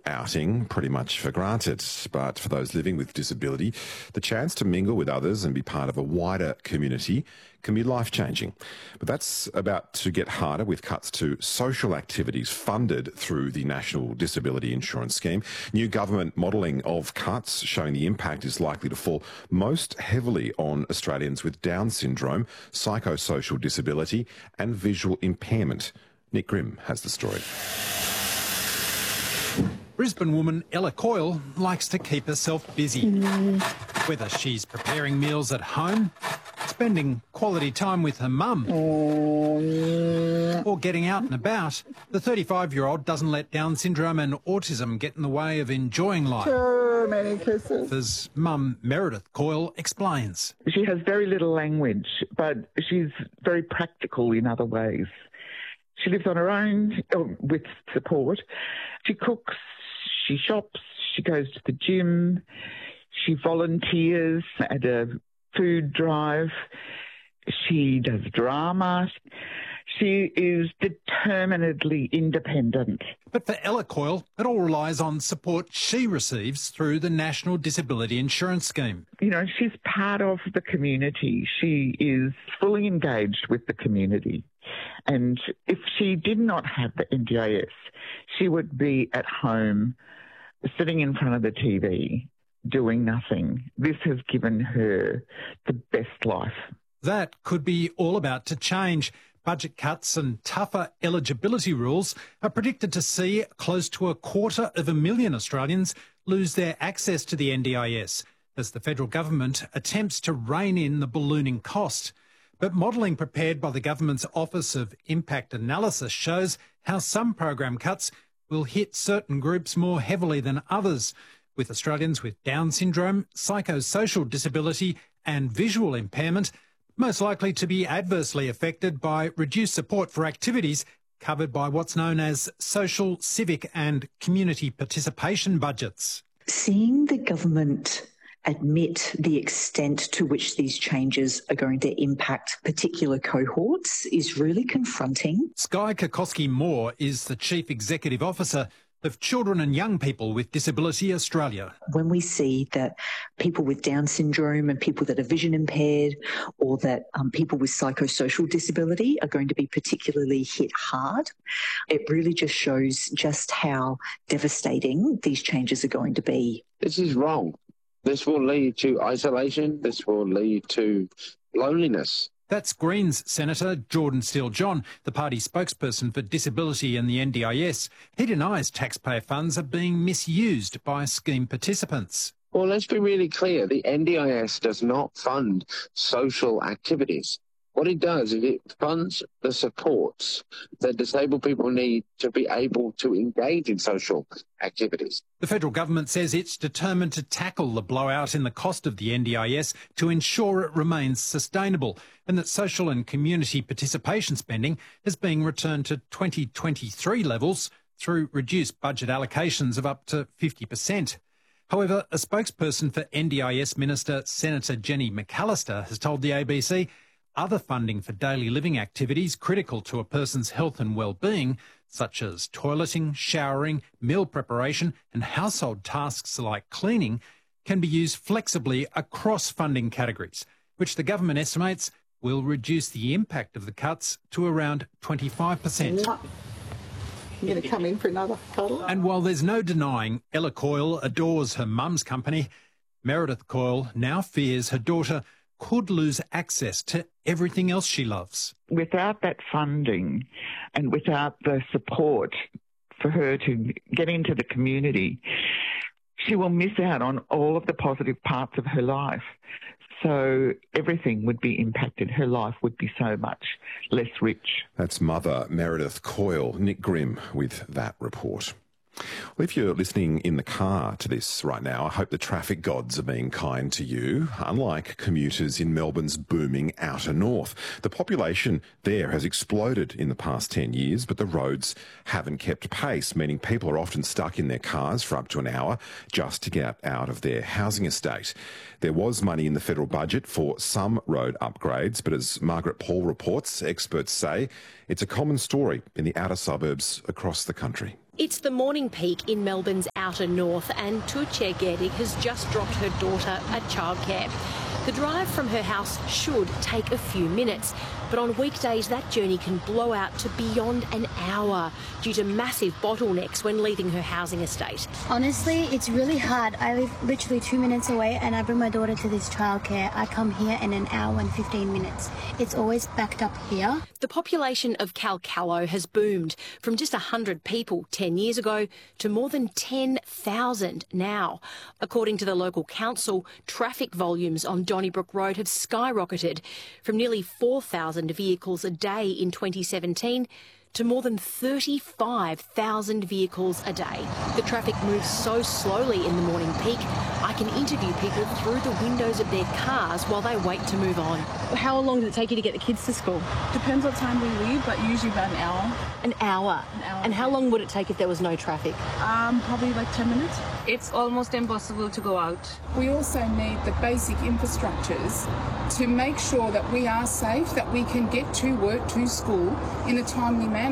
outing pretty much for granted. But for those living with disability, the chance to mingle with others and be part of a wider community can be life-changing. But that's about to get harder with cuts to social activities funded through the National Disability Insurance Scheme. New government modelling of cuts showing the impact is likely to fall most heavily on Australians with Down syndrome, psychosocial disability and visual impairment. Nick Grimm has the story. Brisbane woman Ella Coyle likes to keep herself busy. Whether she's preparing meals at home, spending quality time with her mum, or getting out and about, the 35-year-old doesn't let Down syndrome and autism get in the way of enjoying life. So many kisses. As mum Meredith Coyle explains. She has very little language, but she's very practical in other ways. She lives on her own with support. She cooks, she shops, she goes to the gym, she volunteers at a food drive, she does drama. She is determinedly independent. But for Ella Coyle, it all relies on support she receives through the National Disability Insurance Scheme. You know, she's part of the community. She is fully engaged with the community. And if she did not have the NDIS, she would be at home, sitting in front of the TV, doing nothing. This has given her the best life. That could be all about to change. Budget cuts and tougher eligibility rules are predicted to see close to 250,000 Australians lose their access to the NDIS as the federal government attempts to rein in the ballooning cost. But modelling prepared by the government's Office of Impact Analysis shows how some program cuts will hit certain groups more heavily than others, with Australians with Down syndrome, psychosocial disability and visual impairment most likely to be adversely affected by reduced support for activities covered by what's known as social, civic and community participation budgets. Seeing the government admit the extent to which these changes are going to impact particular cohorts is really confronting. Skye Kokoski-Moore is the Chief Executive Officer of Children and Young People with Disability Australia. When we see that people with Down syndrome and people that are vision impaired or that people with psychosocial disability are going to be particularly hit hard, it really just shows just how devastating these changes are going to be. This is wrong. This will lead to isolation. This will lead to loneliness. That's Greens Senator Jordan Steele-John, the party spokesperson for disability and the NDIS. He denies taxpayer funds are being misused by scheme participants. Well, let's be really clear. The NDIS does not fund social activities. What it does is it funds the supports that disabled people need to be able to engage in social activities. The federal government says it's determined to tackle the blowout in the cost of the NDIS to ensure it remains sustainable and that social and community participation spending is being returned to 2023 levels through reduced budget allocations of up to 50%. However, a spokesperson for NDIS Minister Senator Jenny McAllister has told the ABC other funding for daily living activities critical to a person's health and well-being, such as toileting, showering, meal preparation and household tasks like cleaning, can be used flexibly across funding categories, which the government estimates will reduce the impact of the cuts to around 25%. You're going to come in for another cuddle? And while there's no denying Ella Coyle adores her mum's company, Meredith Coyle now fears her daughter could lose access to everything else she loves. Without that funding and without the support for her to get into the community, she will miss out on all of the positive parts of her life. So everything would be impacted. Her life would be so much less rich. That's mother Meredith Coyle. Nick Grimm with that report. Well, if you're listening in the car to this right now, I hope the traffic gods are being kind to you. Unlike commuters in Melbourne's booming outer north, the population there has exploded in the past 10 years, but the roads haven't kept pace, meaning people are often stuck in their cars for up to an hour just to get out of their housing estate. There was money in the federal budget for some road upgrades, but as Margaret Paul reports, experts say it's a common story in the outer suburbs across the country. It's the morning peak in Melbourne's outer north, and Tuche Gerdig has just dropped her daughter at childcare. The drive from her house should take a few minutes, but on weekdays that journey can blow out to beyond an hour due to massive bottlenecks when leaving her housing estate. Honestly, it's really hard. I live literally 2 minutes away and I bring my daughter to this childcare. I come here in an hour and 15 minutes. It's always backed up here. The population of Kalkallo has boomed from just 100 people 10 years ago to more than 10,000 now. According to the local council, traffic volumes on Donnybrook Road have skyrocketed from nearly 4,000 vehicles a day in 2017 to more than 35,000 vehicles a day. The traffic moves so slowly in the morning peak, I can interview people through the windows of their cars while they wait to move on. How long does it take you to get the kids to school? Depends what time we leave, but usually about an hour. An hour? And how long would it take if there was no traffic? Probably like 10 minutes. It's almost impossible to go out. We also need the basic infrastructures to make sure that we are safe, that we can get to work, to school in a timely manner,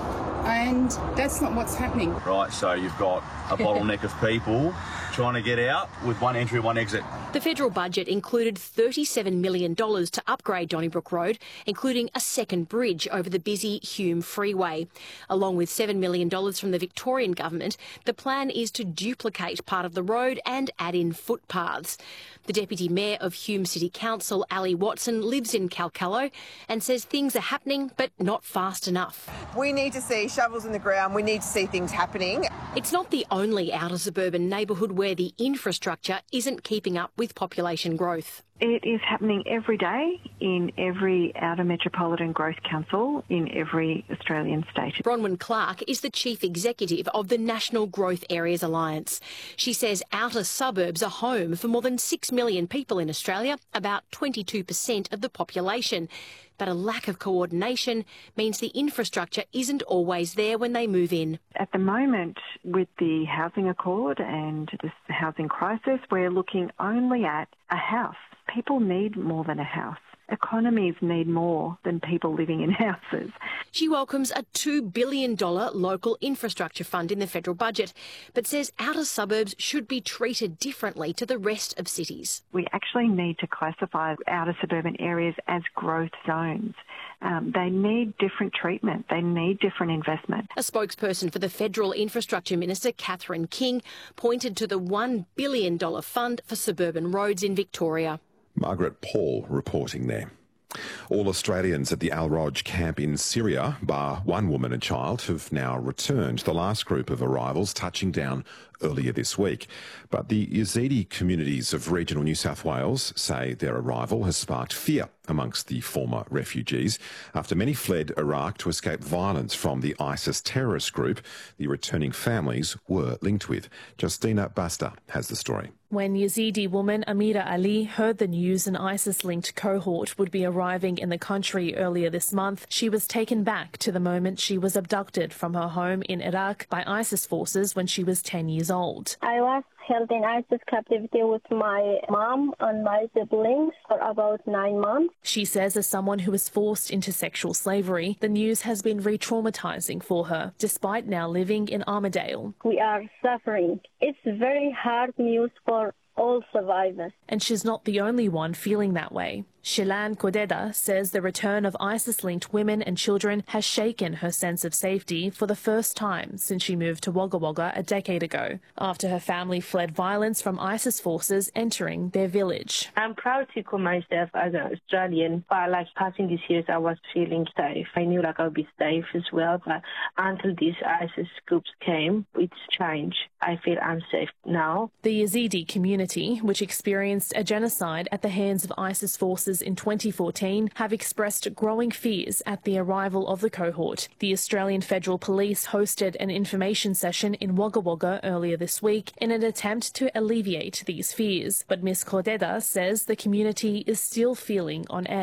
and that's not what's happening. Right, so you've got a bottleneck of people trying to get out with one entry, one exit. The federal budget included $37 million to upgrade Donnybrook Road, including a second bridge over the busy Hume Freeway. Along with $7 million from the Victorian government, the plan is to duplicate part of the road and add in footpaths. The Deputy Mayor of Hume City Council, Ali Watson, lives in Kalkallo and says things are happening but not fast enough. We need to see shovels in the ground. We need to see things happening. It's not the only outer suburban neighbourhood where the infrastructure isn't keeping up with population growth. It is happening every day in every outer metropolitan growth council in every Australian state. Bronwyn Clark is the chief executive of the National Growth Areas Alliance. She says outer suburbs are home for more than 6 million people in Australia, about 22% of the population. But a lack of coordination means the infrastructure isn't always there when they move in. At the moment, with the housing accord and the housing crisis, we're looking only at a house. People need more than a house. Economies need more than people living in houses. She welcomes a $2 billion local infrastructure fund in the federal budget, but says outer suburbs should be treated differently to the rest of cities. We actually need to classify outer suburban areas as growth zones. They need different treatment. They need different investment. A spokesperson for the Federal Infrastructure Minister, Catherine King, pointed to the $1 billion fund for suburban roads in Victoria. Margaret Paul reporting there. All Australians at the Al-Roj camp in Syria, bar one woman and child, have now returned. The last group of arrivals touching down earlier this week. But the Yazidi communities of regional New South Wales say their arrival has sparked fear amongst the former refugees after many fled Iraq to escape violence from the ISIS terrorist group the returning families were linked with. Justina Basta has the story. When Yazidi woman Amira Ali heard the news an ISIS-linked cohort would be arriving in the country earlier this month, she was taken back to the moment she was abducted from her home in Iraq by ISIS forces when she was 10 years old. I was held in ISIS captivity with my mom and my siblings for about 9 months. She says as someone who was forced into sexual slavery, the news has been re-traumatizing for her, despite now living in Armidale. We are suffering. It's very hard news for all survivors. And she's not the only one feeling that way. Shilan Kodeda says the return of ISIS-linked women and children has shaken her sense of safety for the first time since she moved to Wagga Wagga a decade ago, after her family fled violence from ISIS forces entering their village. I'm proud to call myself as an Australian, but like passing these years, I was feeling safe. I knew like I'll be safe as well, but until these ISIS groups came, it's changed. I feel unsafe now. The Yazidi community, which experienced a genocide at the hands of ISIS forces in 2014, have expressed growing fears at the arrival of the cohort. The Australian Federal Police hosted an information session in Wagga Wagga earlier this week in an attempt to alleviate these fears. But Ms. Kodeda says the community is still feeling on edge.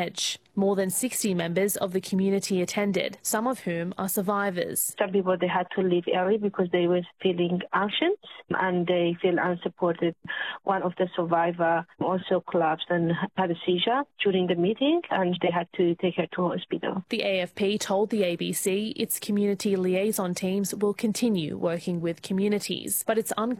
More than 60 members of the community attended, some of whom are survivors. Some people, they had to leave early because they were feeling anxious and they feel unsupported. One of the survivors also collapsed and had a seizure during the meeting, and they had to take her to hospital. The AFP told the ABC its community liaison teams will continue working with communities, but it's unclear